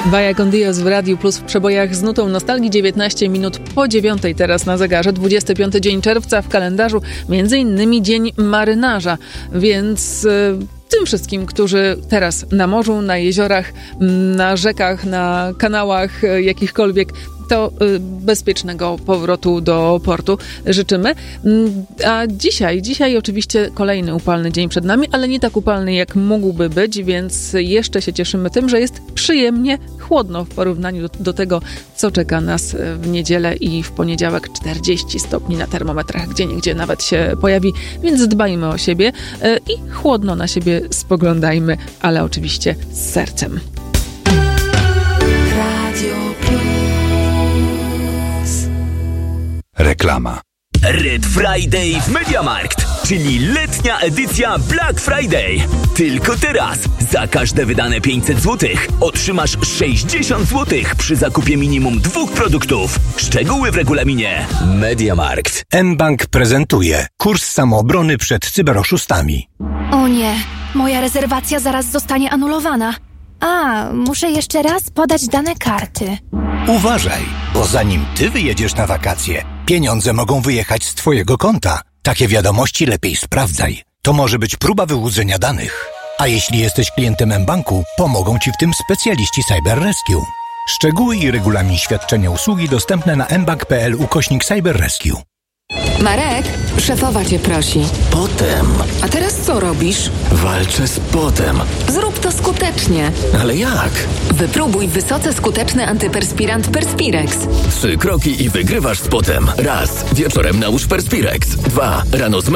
Vaya con Dios w Radiu Plus w przebojach z nutą nostalgii. 19 minut po 9 teraz na zegarze. 25 dzień czerwca w kalendarzu, między innymi Dzień Marynarza, więc tym wszystkim, którzy teraz na morzu, na jeziorach, na rzekach, na kanałach jakichkolwiek, to bezpiecznego powrotu do portu życzymy. A dzisiaj oczywiście kolejny upalny dzień przed nami, ale nie tak upalny, jak mógłby być, więc jeszcze się cieszymy tym, że jest przyjemnie chłodno w porównaniu do tego, co czeka nas w niedzielę i w poniedziałek. 40 stopni na termometrach, gdzieniegdzie nawet się pojawi, więc dbajmy o siebie i chłodno na siebie spoglądajmy, ale oczywiście z sercem. Radio Plus. Reklama. Red Friday w MediaMarkt, czyli letnia edycja Black Friday. Tylko teraz za każde wydane 500 zł otrzymasz 60 zł przy zakupie minimum 2 produktów. Szczegóły w regulaminie. MediaMarkt. mBank prezentuje kurs samoobrony przed cyberoszustami. O nie, moja rezerwacja zaraz zostanie anulowana. Muszę jeszcze raz podać dane karty. Uważaj, bo zanim ty wyjedziesz na wakacje, pieniądze mogą wyjechać z twojego konta. Takie wiadomości lepiej sprawdzaj. To może być próba wyłudzenia danych. A jeśli jesteś klientem mBanku, pomogą ci w tym specjaliści Cyber Rescue. Szczegóły i regulamin świadczenia usługi dostępne na mbank.pl/Cyber Rescue. Marek, szefowa cię prosi. Potem. A teraz co robisz? Walczę z potem. Zrób to skutecznie. Ale jak? Wypróbuj wysoce skuteczny antyperspirant Perspirex. 3 kroki i wygrywasz z potem. 1. Wieczorem nałóż Perspirex. 2. Rano z